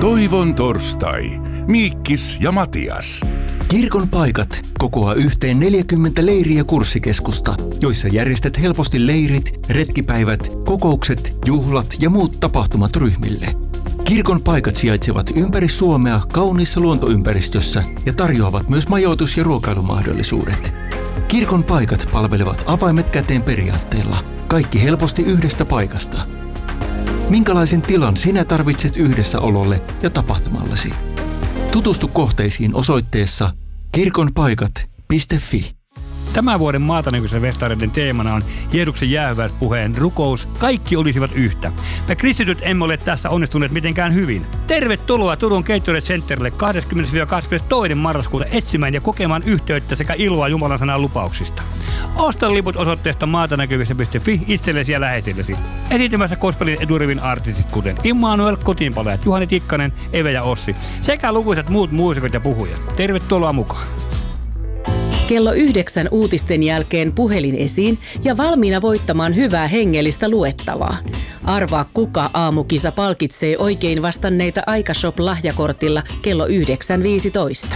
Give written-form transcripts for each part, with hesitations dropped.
Toivon torstai. Miikkis ja Matias. Kirkon paikat kokoaa yhteen 40 leiriä kurssikeskusta, joissa järjestät helposti leirit, retkipäivät, kokoukset, juhlat ja muut tapahtumat ryhmille. Kirkon paikat sijaitsevat ympäri Suomea kauniissa luontoympäristössä ja tarjoavat myös majoitus- ja ruokailumahdollisuudet. Kirkon paikat palvelevat avaimet käteen periaatteella. Kaikki helposti yhdestä paikasta. Minkälaisen tilan sinä tarvitset yhdessäololle ja tapahtumallesi? Tutustu kohteisiin osoitteessa kirkonpaikat.fi. Tämän vuoden Maatanäkyisen festareiden teemana on Jeesuksen jäähyväispuheen rukous. Kaikki olisivat yhtä. Me kristityt emme ole tässä onnistuneet mitenkään hyvin. Tervetuloa Turun Gatorade Centerille 20-22. marraskuuta etsimään ja kokemaan yhteyttä sekä iloa Jumalan sanan lupauksista. Osta liput osoitteesta maatanäkyvissä.fi itsellesi ja läheisillesi. Esiintymässä gospelin eturivin artistit kuten Immanuel, Kotiinpalajat, Juhani Tikkanen, Eve ja Ossi sekä lukuisat muut muusikot ja puhujat. Tervetuloa mukaan! Kello 9 uutisten jälkeen puhelin esiin ja valmiina voittamaan hyvää hengellistä luettavaa. Arvaa kuka aamukisa palkitsee oikein vastanneita Aikashop-lahjakortilla kello 9.15.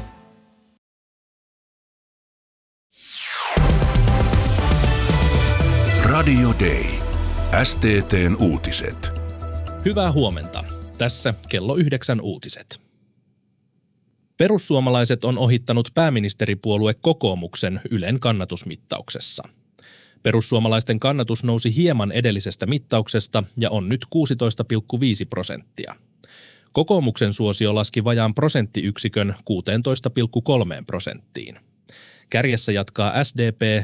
Radio Day. STT:n uutiset. Hyvää huomenta. Tässä kello 9 uutiset. Perussuomalaiset on ohittanut pääministeripuolue kokoomuksen Ylen kannatusmittauksessa. Perussuomalaisten kannatus nousi hieman edellisestä mittauksesta ja on nyt 16,5%. Kokoomuksen suosio laski vajaan prosenttiyksikön 16,3%. Kärjessä jatkaa SDP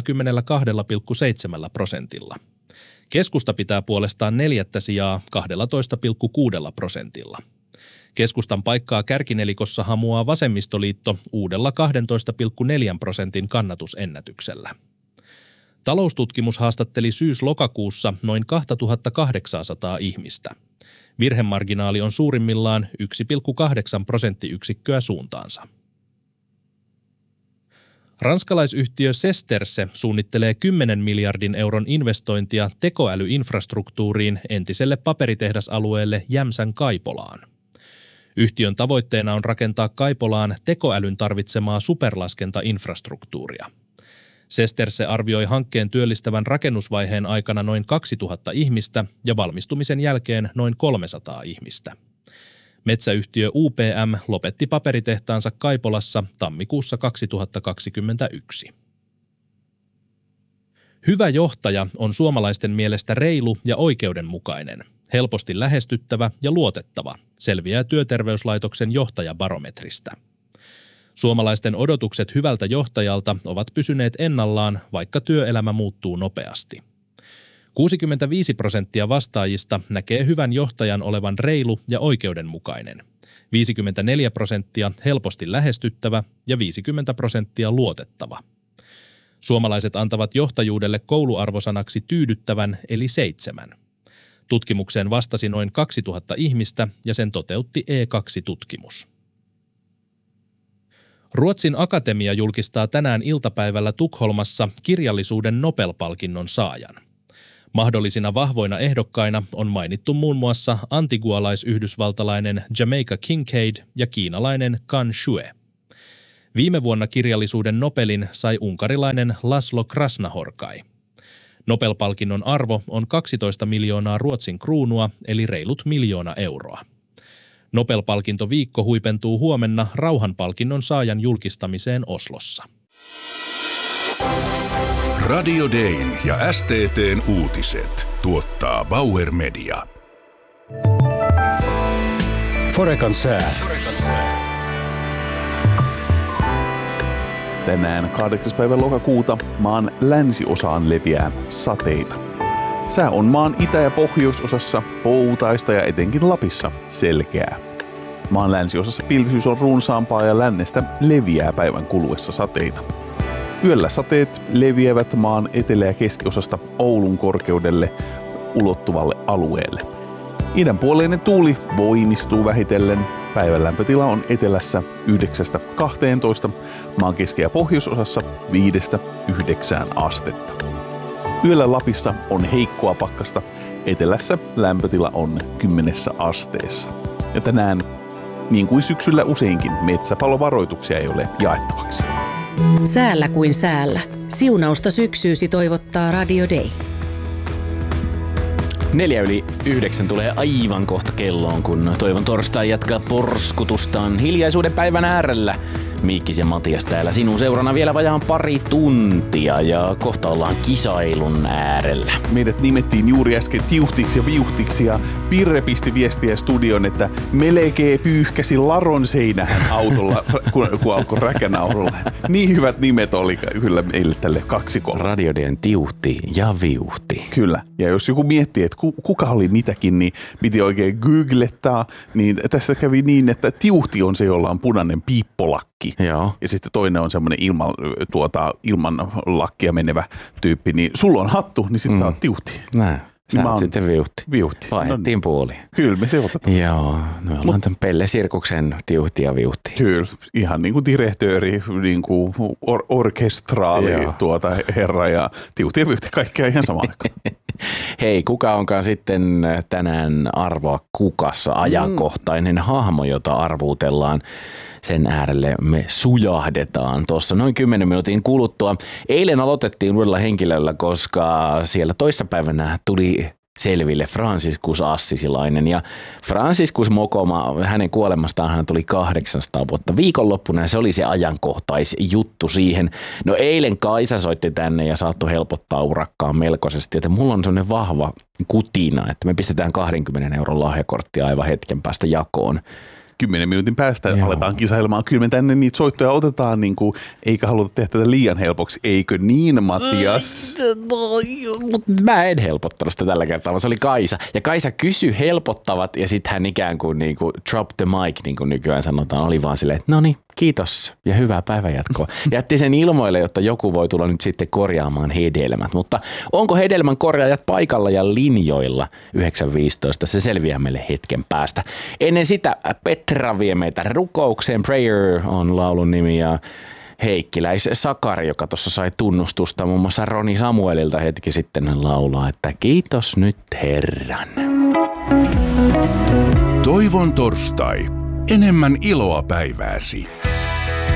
22,7%. Keskusta pitää puolestaan 4. sijaa 12,6%. Keskustan paikkaa kärkinelikossa hamuaa vasemmistoliitto uudella 12,4% kannatusennätyksellä. Taloustutkimus haastatteli syys-lokakuussa noin 2800 ihmistä. Virhemarginaali on suurimmillaan 1,8 prosenttiyksikköä suuntaansa. Ranskalaisyhtiö Sesterce suunnittelee 10 miljardin euron investointia tekoälyinfrastruktuuriin entiselle paperitehdasalueelle Jämsän Kaipolaan. Yhtiön tavoitteena on rakentaa Kaipolaan tekoälyn tarvitsemaa superlaskentainfrastruktuuria. Sesterce arvioi hankkeen työllistävän rakennusvaiheen aikana noin 2000 ihmistä ja valmistumisen jälkeen noin 300 ihmistä. Metsäyhtiö UPM lopetti paperitehtaansa Kaipolassa tammikuussa 2021. Hyvä johtaja on suomalaisten mielestä reilu ja oikeudenmukainen, helposti lähestyttävä ja luotettava, selviää Työterveyslaitoksen johtajabarometristä. Suomalaisten odotukset hyvältä johtajalta ovat pysyneet ennallaan, vaikka työelämä muuttuu nopeasti. 65% vastaajista näkee hyvän johtajan olevan reilu ja oikeudenmukainen, 54% helposti lähestyttävä ja 50% luotettava. Suomalaiset antavat johtajuudelle kouluarvosanaksi tyydyttävän eli 7. Tutkimukseen vastasi noin 2000 ihmistä ja sen toteutti E2-tutkimus. Ruotsin Akatemia julkistaa tänään iltapäivällä Tukholmassa kirjallisuuden Nobel-palkinnon saajan. Mahdollisina vahvoina ehdokkaina on mainittu muun muassa antigualais-yhdysvaltalainen Jamaica Kincaid ja kiinalainen Kan Shue. Viime vuonna kirjallisuuden Nobelin sai unkarilainen Laszlo Krasnahorkai. Nobel-palkinnon arvo on 12 miljoonaa Ruotsin kruunua eli reilut 1 miljoona euroa. Nobel-palkintoviikko huipentuu huomenna rauhanpalkinnon saajan julkistamiseen Oslossa. Radio Dayn ja STT:n uutiset tuottaa Bauer Media. Forekan sää. Tänään 8. päivä lokakuuta maan länsiosaan leviää sateita. Sää on maan itä- ja pohjoisosassa poutaista ja etenkin Lapissa selkeää. Maan länsiosassa pilvisyys on runsaampaa ja lännestä leviää päivän kuluessa sateita. Yöllä sateet leviävät maan etelä- ja keskiosasta Oulun korkeudelle ulottuvalle alueelle. Idänpuoleinen tuuli voimistuu vähitellen. Päivän lämpötila on etelässä 9-12, maan keski- ja pohjoisosassa 5-9 astetta. Yöllä Lapissa on heikkoa pakkasta, etelässä lämpötila on 10 asteessa. Ja tänään, niin kuin syksyllä useinkin, metsäpalovaroituksia ei ole jaettavaksi. Säällä kuin säällä. Siunausta syksyysi toivottaa Radio Day. 8:04 tulee aivan kohta kelloon, kun Toivon torstai jatkaa porskutustaan hiljaisuuden päivän äärellä. Miikkis ja Matias täällä sinun seurana vielä vajaan pari tuntia ja kohta ollaan kisailun äärellä. Meidät nimettiin juuri äsken tiuhtiksi ja viuhtiksi ja Pirre pisti viestiä studion, että melkein pyyhkäsi laron seinähän autolla, kun alkoi räkänaurulla. Niin hyvät nimet oli kyllä meille tälle kaksikolle. Radio Dayn tiuhti ja viuhti. Kyllä. Ja jos joku miettii, että kuka oli mitäkin, niin piti oikein googlettaa. Niin tässä kävi niin, että tiuhti on se, jolla on punainen piippolakki. Joo. Ja sitten toinen on semmoinen ilman lakkia menevä tyyppi. Niin sulla on hattu, niin sit sä oot tiuhti. Näin. Sä oot sitten viuhti. No Vaihdettiin puoli. Kyllä me se otetaan. Joo. Me ollaan tämän Pelle Sirkuksen tiuhti ja viuhti. Kyllä. Ihan niin kuin direktööri, niin kuin orkestraali herra ja tiuhti ja viuhti. Kaikkea ihan samaan aikaan. Hei, kuka onkaan sitten tänään arvoa kukassa ajankohtainen hahmo, jota arvuutellaan? Sen äärelle me sujahdetaan tuossa noin 10 minuutin kuluttua. Eilen aloitettiin uudella henkilöllä, koska siellä toissapäivänä tuli selville Franciscus Assisilainen. Ja Franciscus Mokoma, hänen kuolemastaan hän tuli 800 vuotta viikonloppuna ja se oli se ajankohtaisjuttu siihen. No eilen Kaisa soitti tänne ja saattoi helpottaa urakkaan melkoisesti. Että mulla on sellainen vahva kutina, että me pistetään 20 € lahjakorttia aivan hetken päästä jakoon. 10 minuutin päästä aletaan kisailemaan. Kyllä me tänne niitä soittoja otetaan, niin kuin, eikä haluta tehdä tätä liian helpoksi. Eikö niin, Matias? Mä en helpottanut sitä tällä kertaa, vaan se oli Kaisa. Ja Kaisa kysyi helpottavat ja sitten hän ikään kuin drop the mic, niin kuin nykyään sanotaan. Oli vaan silleen, että no niin, kiitos ja hyvää päivänjatkoa. Jätti sen ilmoille, jotta joku voi tulla nyt sitten korjaamaan hedelmät. Mutta onko hedelmän korjaajat paikalla ja linjoilla 9.15? Se selviää meille hetken päästä. Ennen sitä Petra vie meitä rukoukseen. Prayer on laulun nimi ja Heikkiläis Sakari, joka tuossa sai tunnustusta muun muassa Roni Samuelilta hetki sitten laulaa, että kiitos nyt Herran. Toivon torstai. Enemmän iloa päivääsi.